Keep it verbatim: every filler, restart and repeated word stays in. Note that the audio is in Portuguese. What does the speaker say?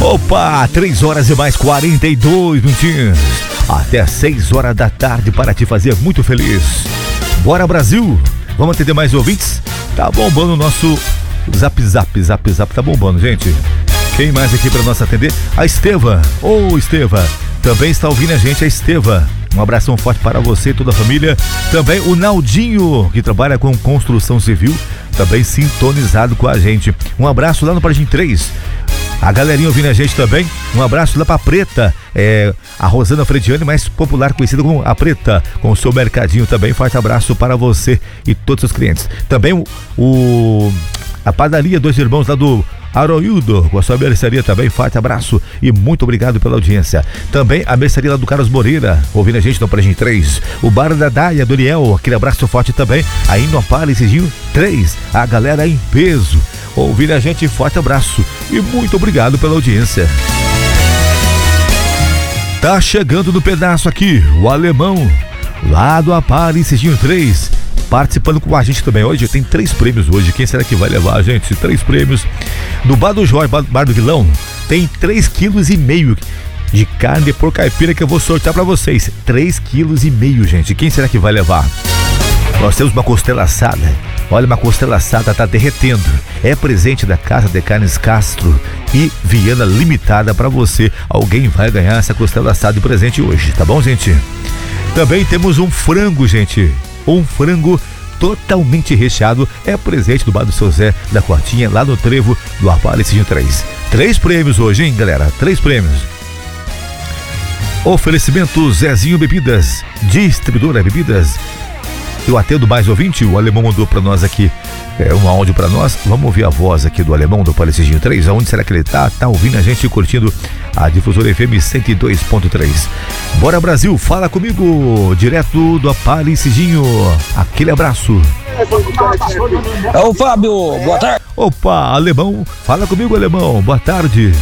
Opa, três horas e mais quarenta e dois minutinhos. Até seis horas da tarde para te fazer muito feliz. Bora, Brasil! Vamos atender mais ouvintes? Tá bombando o nosso zap zap, zap zap, tá bombando, gente. Quem mais aqui para nós atender? A Esteva. Ô, oh, Esteva, também está ouvindo a gente, a Esteva. Um abração forte para você e toda a família. Também o Naldinho, que trabalha com construção civil, também sintonizado com a gente. Um abraço lá no Paradim três. A galerinha ouvindo a gente também. Um abraço lá pra Preta, é, a Rosana Frediani, mais popular conhecida como a Preta, com o seu mercadinho também. Forte abraço para você e todos os seus clientes. Também o, o a padaria Dois Irmãos lá do Aroildo, com a sua mercearia também, forte abraço e muito obrigado pela audiência. Também a mercearia lá do Carlos Moreira, ouvindo a gente no Paradim três. O Bar da Daia, do Liel, aquele abraço forte também. Aí no Aparecizinho três, a galera em peso, ouvindo a gente, forte abraço e muito obrigado pela audiência. Tá chegando no pedaço aqui, o Alemão, lá do Aparecizinho três, participando com a gente também. Hoje tem três prêmios hoje. Quem será que vai levar, gente? Três prêmios. No Bar do Jorge, Bar do Vilão, tem três quilos e meio de carne de porco caipira que eu vou sortear pra vocês. três quilos e meio, gente. Quem será que vai levar? Nós temos uma costela assada. Olha, uma costela assada tá derretendo. É presente da Casa de Carnes Castro e Viana Limitada pra você. Alguém vai ganhar essa costela assada de presente hoje, tá bom, gente? Também temos um frango, gente. Um frango totalmente recheado, é presente do Bar do Seu Zé da Quartinha, lá no Trevo do Aparecizinho três. Três prêmios hoje, hein, galera? Três prêmios. Oferecimento Zezinho Bebidas, distribuidora Bebidas. Eu atendo mais ouvinte, o Alemão mandou pra nós aqui é, um áudio pra nós. Vamos ouvir a voz aqui do Alemão do Aparecizinho três. Aonde será que ele tá? Tá ouvindo a gente, curtindo a Difusora F M cento e dois ponto três. Bora, Brasil, fala comigo, direto do Aparecizinho. Aquele abraço. É o Fábio, boa tarde. Opa, Alemão, fala comigo, Alemão, boa tarde.